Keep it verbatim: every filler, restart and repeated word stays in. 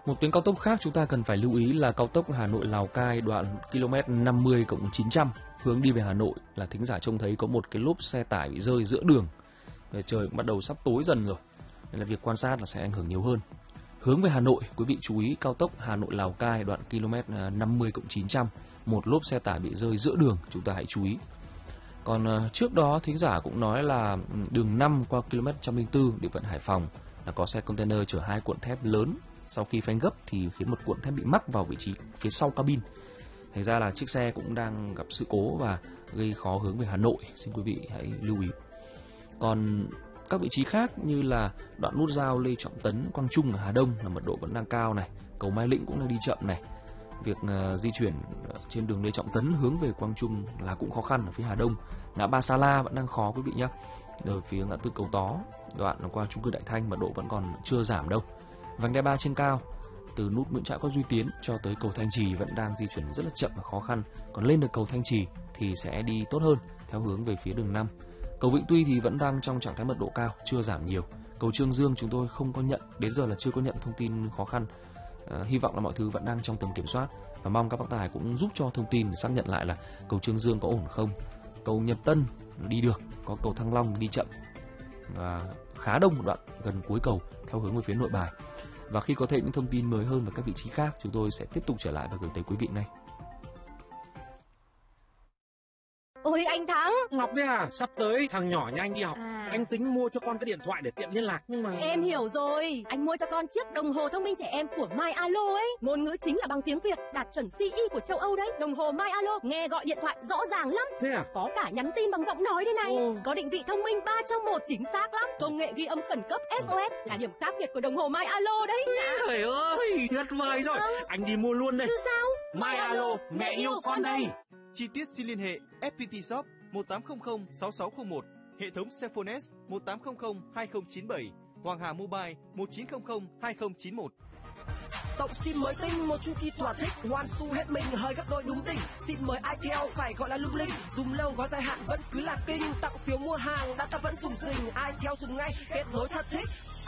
Một tuyến cao tốc khác chúng ta cần phải lưu ý là cao tốc Hà Nội Lào Cai đoạn km năm mươi cộng chín trăm hướng đi về Hà Nội, là thính giả trông thấy có một cái lốp xe tải bị rơi giữa đường. Trời cũng bắt đầu sắp tối dần rồi, nên là việc quan sát là sẽ ảnh hưởng nhiều hơn. Hướng về Hà Nội, quý vị chú ý cao tốc Hà Nội Lào Cai đoạn km năm mươi cộng chín trăm, một lốp xe tải bị rơi giữa đường, chúng ta hãy chú ý. Còn trước đó thính giả cũng nói là đường năm qua km một trăm lẻ bốn địa phận Hải Phòng là có xe container chở hai cuộn thép lớn, sau khi phanh gấp thì khiến một cuộn thép bị mắc vào vị trí phía sau cabin. Thành ra là chiếc xe cũng đang gặp sự cố và gây khó hướng về Hà Nội, xin quý vị hãy lưu ý. Còn các vị trí khác như là đoạn nút giao Lê Trọng Tấn, Quang Trung ở Hà Đông là mật độ vẫn đang cao này, cầu Mai Lĩnh cũng đang đi chậm này. Việc uh, di chuyển trên đường Lê Trọng Tấn hướng về Quang Trung là cũng khó khăn ở phía Hà Đông. Ngã ba Sa La vẫn đang khó quý vị nhé. Ở phía ngã tư Cầu Tó, đoạn qua chung cư Đại Thanh mật độ vẫn còn chưa giảm đâu. Vành đai ba trên cao từ nút Nguyễn Trãi qua Duy Tiến cho tới cầu Thanh Trì vẫn đang di chuyển rất là chậm và khó khăn. Còn lên được cầu Thanh Trì thì sẽ đi tốt hơn theo hướng về phía đường năm. Cầu Vĩnh Tuy thì vẫn đang trong trạng thái mật độ cao, chưa giảm nhiều. Cầu Trương Dương chúng tôi không có nhận, đến giờ là chưa có nhận thông tin khó khăn. À, hy vọng là mọi thứ vẫn đang trong tầm kiểm soát và mong các bác tài cũng giúp cho thông tin để xác nhận lại là cầu Trương Dương có ổn không. Cầu Nhật Tân đi được, có cầu Thăng Long đi chậm và khá đông một đoạn gần cuối cầu theo hướng về phía Nội Bài. Và khi có thêm những thông tin mới hơn về các vị trí khác, chúng tôi sẽ tiếp tục trở lại và gửi tới quý vị ngay. Ôi anh Thắng. Ngọc đấy à, sắp tới thằng nhỏ nhà anh đi học, à. Anh tính mua cho con cái điện thoại để tiện liên lạc nhưng mà... Em hiểu rồi, anh mua cho con chiếc đồng hồ thông minh trẻ em của MyAlo ấy. Ngôn ngữ chính là bằng tiếng Việt, đạt chuẩn xê e của châu Âu đấy. Đồng hồ MyAlo nghe gọi điện thoại rõ ràng lắm. Thế à? Có cả nhắn tin bằng giọng nói đây này. Ồ. Có định vị thông minh ba trong một chính xác lắm. Công nghệ ghi âm khẩn cấp ét o ét là điểm khác biệt của đồng hồ MyAlo đấy. Trời ơi, tuyệt vời rồi. À. Anh đi mua luôn đây. Chứ sao? MyAlo, mẹ yêu con đây. Chi tiết xin liên hệ ép pê tê Shop một tám không không sáu sáu không một, hệ thống Cellphones một tám không không hai không chín bảy, Hoàng Hà Mobile một chín không không hai không chín một. Tổng sim mới tinh, một chu kỳ thỏa thích, hoàn su hết mình, hơi gấp đôi đúng đỉnh. Sim mới ai theo phải gọi là lung linh, dùng lâu gói dài hạn vẫn cứ là kinh, tặng phiếu mua hàng, data vẫn dùng rình, ai theo dùng ngay, kết nối thật thích.